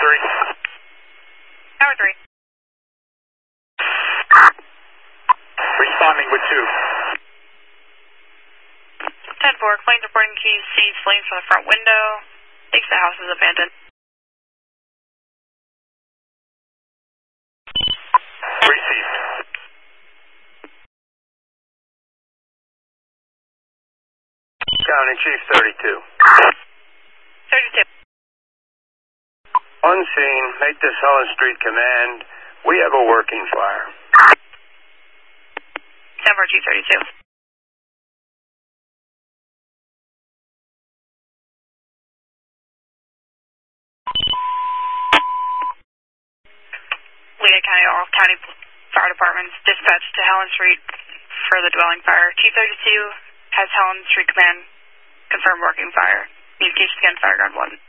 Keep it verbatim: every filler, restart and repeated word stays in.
three. Tower three. Responding with two. ten four, flames reporting keys, sees flames from the front window. Thinks the house is abandoned. Received. County Chief thirty-two. thirty-two. Unseen, make this Helen Street command. We have a working fire. ten four, Chief thirty-two. Lehigh County, all county fire departments dispatched to Helen Street for the dwelling fire. Chief thirty-two has Helen Street Command confirmed working fire. Communications again, Fire Guard one.